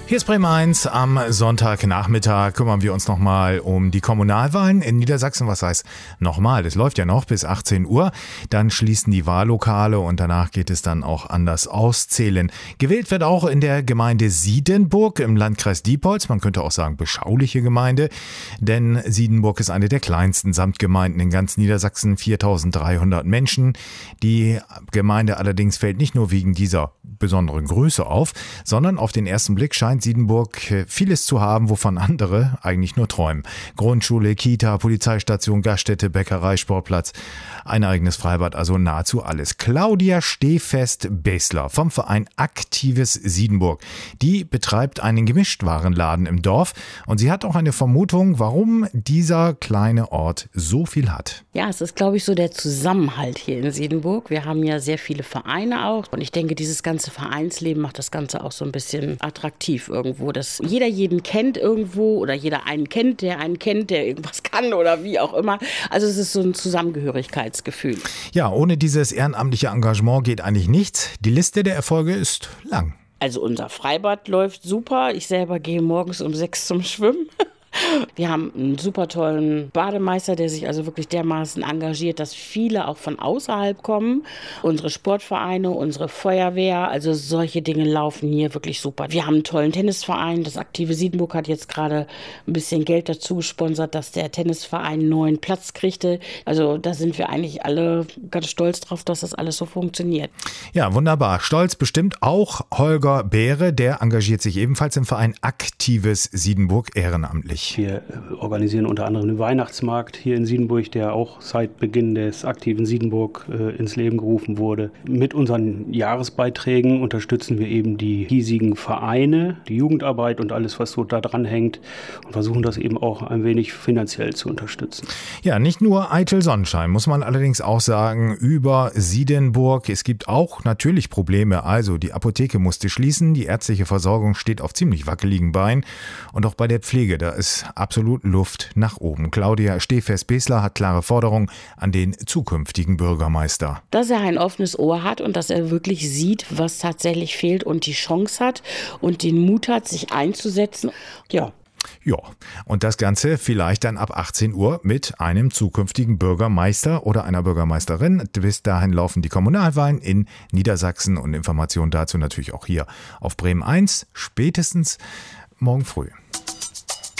Hier ist Bremen 1. Am Sonntagnachmittag kümmern wir uns nochmal um die Kommunalwahlen in Niedersachsen. Was heißt nochmal? Das läuft ja noch bis 18 Uhr. Dann schließen die Wahllokale und danach geht es dann auch an das Auszählen. Gewählt wird auch in der Gemeinde Siedenburg im Landkreis Diepholz. Man könnte auch sagen beschauliche Gemeinde, denn Siedenburg ist eine der kleinsten Samtgemeinden in ganz Niedersachsen. 4.300 Menschen. Die Gemeinde allerdings fällt nicht nur wegen dieser besonderen Größe auf, sondern auf den ersten Blick scheint Siedenburg vieles zu haben, wovon andere eigentlich nur träumen. Grundschule, Kita, Polizeistation, Gaststätte, Bäckerei, Sportplatz, ein eigenes Freibad, also nahezu alles. Claudia Stehfest-Bessler vom Verein Aktives Siedenburg, die betreibt einen Gemischtwarenladen im Dorf und sie hat auch eine Vermutung, warum dieser kleine Ort so viel hat. Ja, es ist, glaube ich, so der Zusammenhalt hier in Siedenburg. Wir haben ja sehr viele Vereine auch und ich denke, dieses ganze Vereinsleben macht das Ganze auch so ein bisschen attraktiv irgendwo, dass jeder jeden kennt irgendwo oder jeder einen kennt, der irgendwas kann oder wie auch immer. Also es ist so ein Zusammengehörigkeitsgefühl. Ja, ohne dieses ehrenamtliche Engagement geht eigentlich nichts. Die Liste der Erfolge ist lang. Also unser Freibad läuft super. Ich selber gehe morgens um 6 zum Schwimmen. Wir haben einen super tollen Bademeister, der sich also wirklich dermaßen engagiert, dass viele auch von außerhalb kommen. Unsere Sportvereine, unsere Feuerwehr, also solche Dinge laufen hier wirklich super. Wir haben einen tollen Tennisverein. Das Aktive Siedenburg hat jetzt gerade ein bisschen Geld dazu gesponsert, dass der Tennisverein einen neuen Platz kriegte. Also da sind wir eigentlich alle ganz stolz drauf, dass das alles so funktioniert. Ja, wunderbar. Stolz bestimmt auch Holger Beere, der engagiert sich ebenfalls im Verein Aktives Siedenburg ehrenamtlich. Wir organisieren unter anderem den Weihnachtsmarkt hier in Siedenburg, der auch seit Beginn des Aktiven Siedenburg ins Leben gerufen wurde. Mit unseren Jahresbeiträgen unterstützen wir eben die hiesigen Vereine, die Jugendarbeit und alles, was so da dran hängt und versuchen das eben auch ein wenig finanziell zu unterstützen. Ja, nicht nur eitel Sonnenschein, muss man allerdings auch sagen, über Siedenburg. Es gibt auch natürlich Probleme. Also die Apotheke musste schließen, die ärztliche Versorgung steht auf ziemlich wackeligen Beinen und auch bei der Pflege, da ist absolut Luft nach oben. Claudia Stehfest-Bessler hat klare Forderungen an den zukünftigen Bürgermeister. Dass er ein offenes Ohr hat und dass er wirklich sieht, was tatsächlich fehlt und die Chance hat und den Mut hat, sich einzusetzen. Ja, und das Ganze vielleicht dann ab 18 Uhr mit einem zukünftigen Bürgermeister oder einer Bürgermeisterin. Bis dahin laufen die Kommunalwahlen in Niedersachsen und Informationen dazu natürlich auch hier auf Bremen 1, spätestens morgen früh.